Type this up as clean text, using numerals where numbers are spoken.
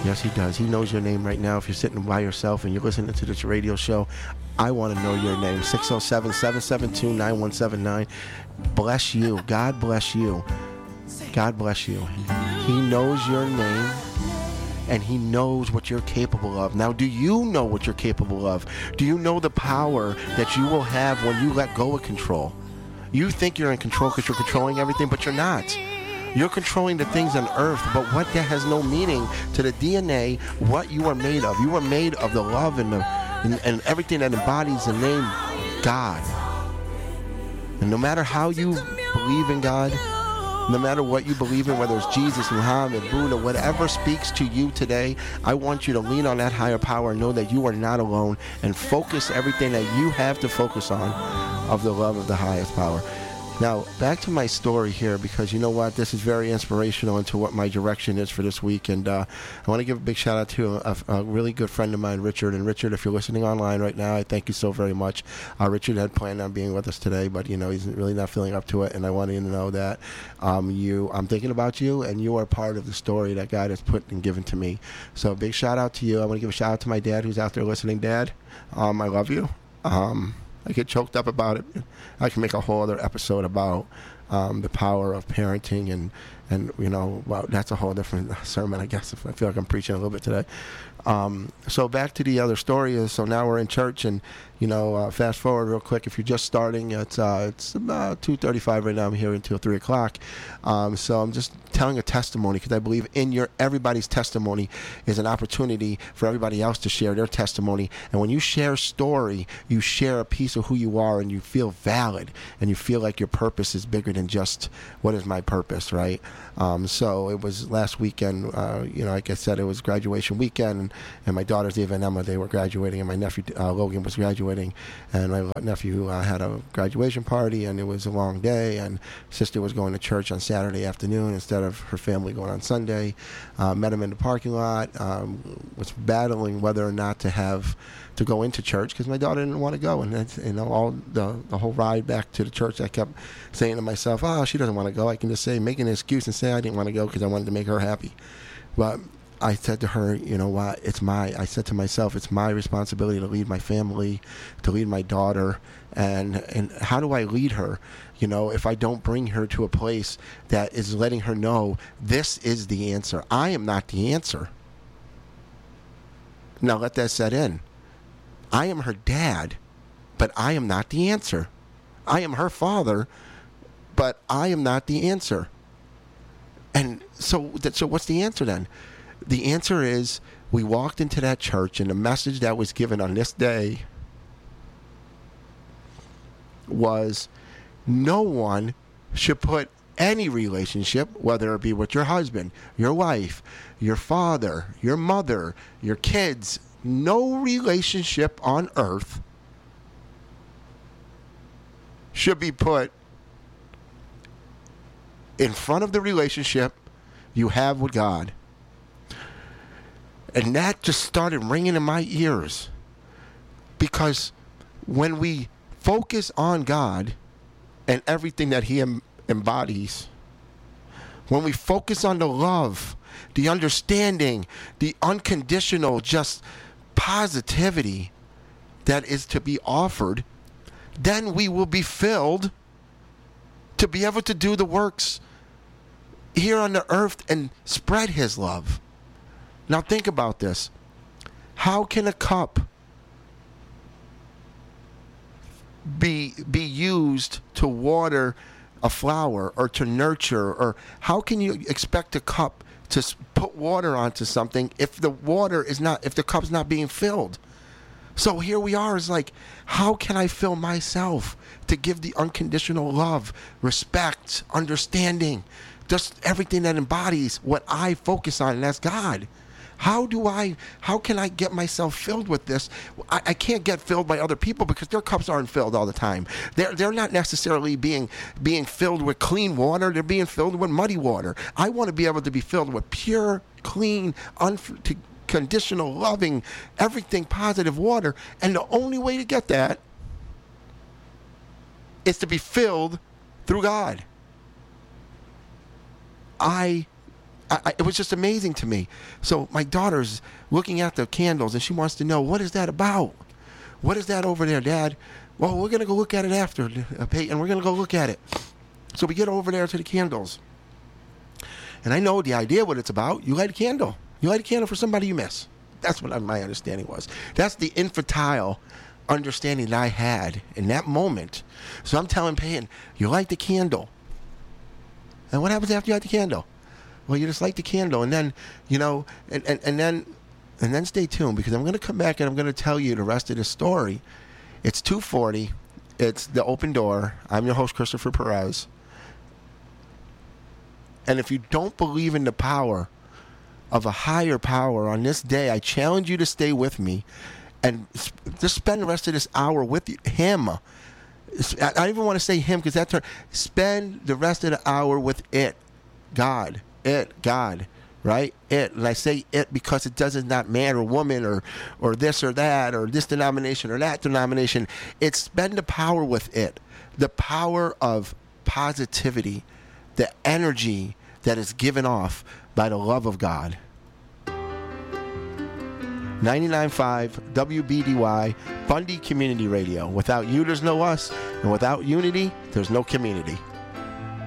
Yes, he does. He knows your name right now. If you're sitting by yourself and you're listening to this radio show, I want to know your name. 607-772-9179. Bless you. God bless you. God bless you. He knows your name, and he knows what you're capable of. Now, do you know what you're capable of? Do you know the power that you will have when you let go of control? You think you're in control because you're controlling everything, but you're not. You're controlling the things on earth, but what that has no meaning to the DNA, what you are made of. You are made of the love and everything that embodies the name God. And no matter how you believe in God, no matter what you believe in, whether it's Jesus, Muhammad, Buddha, whatever speaks to you today, I want you to lean on that higher power and know that you are not alone, and focus everything that you have to focus on of the love of the highest power. Now, back to my story here, because you know what? This is very inspirational into what my direction is for this week. And I want to give a big shout out to a really good friend of mine, Richard. And Richard, if you're listening online right now, I thank you so very much. Richard had planned on being with us today, but, you know, he's really not feeling up to it. And I want you to know that I'm thinking about you, and you are part of the story that God has put and given to me. So big shout out to you. I want to give a shout out to my dad who's out there listening. Dad, I love you. I get choked up about it. I can make a whole other episode about the power of parenting, and you know, well, that's a whole different sermon, I guess. If I feel like I'm preaching a little bit today. So back to the other story is, so now we're in church, and you know, fast forward real quick. If you're just starting, it's about 2:35 right now. I'm here until 3 o'clock. So I'm just telling a testimony, because I believe in everybody's testimony is an opportunity for everybody else to share their testimony. And when you share a story, you share a piece of who you are, and you feel valid, and you feel like your purpose is bigger than just what is my purpose, right? So it was last weekend, you know, like I said, it was graduation weekend, and my daughters, Eva and Emma, they were graduating, and my nephew, Logan, was graduating, and my nephew had a graduation party, and it was a long day, and sister was going to church on Saturday afternoon instead of her family going on Sunday. Met him in the parking lot, was battling whether or not to go into church, because my daughter didn't want to go, and that's, you know, all the whole ride back to the church, I kept saying to myself, oh, she doesn't want to go. I can just making an excuse and say I didn't want to go because I wanted to make her happy. But I said to her, you know what, I said to myself, it's my responsibility to lead my family, to lead my daughter, and how do I lead her? You know, if I don't bring her to a place that is letting her know this is the answer. I am not the answer. Now let that set in. I am her dad, but I am not the answer. I am her father, but I am not the answer. And so what's the answer then? The answer is, we walked into that church, and the message that was given on this day was, no one should put any relationship, whether it be with your husband, your wife, your father, your mother, your kids, no relationship on earth should be put in front of the relationship you have with God. And that just started ringing in my ears, because when we focus on God and everything that He embodies, when we focus on the love, the understanding, the unconditional just positivity that is to be offered, then we will be filled to be able to do the works here on the earth and spread His love. Now think about this. How can a cup be used to water a flower or to nurture? Or how can you expect a cup to put water onto something if the cup's not being filled? So here we are, is like, how can I fill myself to give the unconditional love, respect, understanding, just everything that embodies what I focus on, and that's God? How can I get myself filled with this? I can't get filled by other people, because their cups aren't filled all the time. They're not necessarily being filled with clean water. They're being filled with muddy water. I want to be able to be filled with pure, clean, unconditional, loving, everything positive water. And the only way to get that is to be filled through God. I it was just amazing to me. So my daughter's looking at the candles, and she wants to know, what is that about? What is that over there, Dad? Well, we're going to go look at it after, Peyton. We're going to go look at it. So we get over there to the candles. And I know the idea what it's about. You light a candle. You light a candle for somebody you miss. That's what my understanding was. That's the infantile understanding that I had in that moment. So I'm telling Peyton, you light the candle. And what happens after you light the candle? Well, you just light the candle, and then, and then stay tuned, because I'm going to come back and I'm going to tell you the rest of the story. It's 2:40. It's The Open Door. I'm your host, Christopher Perez. And if you don't believe in the power of a higher power on this day, I challenge you to stay with me and just spend the rest of this hour with him. I don't even want to say him, because that term. Spend the rest of the hour with it. God. God. Right? It. And I say it because it does not man or woman or this or that or this denomination or that denomination. It's spend the power with it. The power of positivity. The energy that is given off by the love of God. 99.5 WBDY Bundy Community Radio. Without you, there's no us. And without unity, there's no community.